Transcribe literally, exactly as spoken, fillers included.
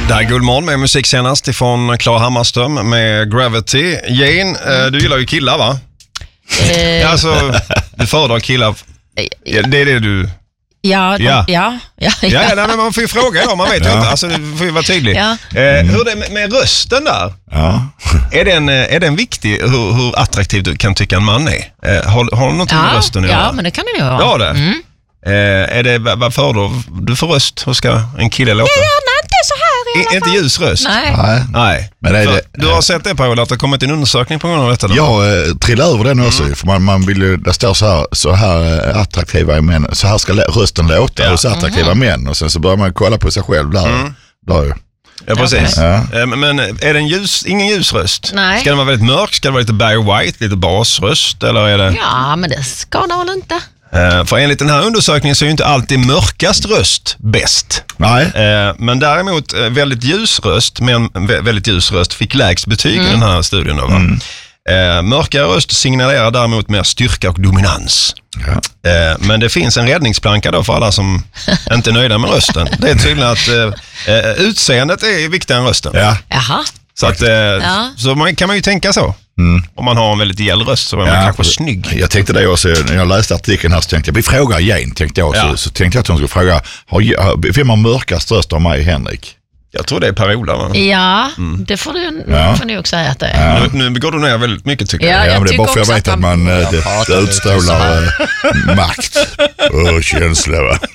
Det här är Guldmorgon med musik senast ifrån Klara Hammarström med Gravity. Jane, mm. du gillar ju killar, va? Eh. Alltså, du föredrar killar. Ja, det är det du... Ja, de, ja. Ja, ja, ja. ja, ja nej, man får ju fråga då, man vet ju ja. inte. Alltså, du får ju vara tydlig. Ja. Eh, hur det med, med rösten där? Ja. Är, den, är den viktig, hur, hur attraktiv du kan tycka en man är? Eh, har, har du något ja, med rösten att göra? Ja, men det kan det ju vara. Ja, det. Mm. Eh, är det, vad föredrar du för röst? Hur ska en kille låta? Ja, gärna inte så här i alla fall. Inte ljus röst? Nej. Nej. Nej. Men det är det, du har sett det, Paul, att det kommit en undersökning på grund av detta? Jag eh, trillade över den också, mm. för man, man vill ju, det står så här, så här eh, attraktiva män, så här ska rösten låta ja. hos attraktiva mm. män, och sen så börjar man kolla på sig själv där. Mm. där. Ja, precis. Okay. Ja. Men är det en ljus, ingen ljusröst? Nej. Ska den vara väldigt mörk? Ska det vara lite Barry White, lite basröst? Eller är det... Ja, men det ska det väl inte. Uh, för enligt den här undersökningen så är ju inte alltid mörkast röst bäst. Nej. Uh, men däremot uh, väldigt ljus röst, men väldigt ljus röst fick lägst betyg mm. i den här studien. Då, va? Mm. Uh, mörkare röst signalerar däremot mer styrka och dominans. Ja. Uh, men det finns en räddningsplanka då för alla som inte är nöjda med rösten. Det är tydligen att uh, uh, utseendet är viktigare än rösten. Ja. Jaha. Så, att, uh, ja. så man, kan man ju tänka så. Mm. Om man har en väldigt gäll röst så är man ja, kanske snygg. Jag tänkte det också, när jag läste artikeln här så tänkte jag, vi frågar Jane, tänkte jag också. Ja. Så tänkte jag att hon skulle fråga, har, vem har mörkast röst av mig, Henrik? Jag tror det är Per-Ola, va? Ja, mm. det får du ja. får ni också säga att det är. Ja. Nu, nu går du ner väldigt mycket, tycker jag. Ja, jag ja, men det är bara för att jag vet att, att man det, det utstrålar makt och känsla, va?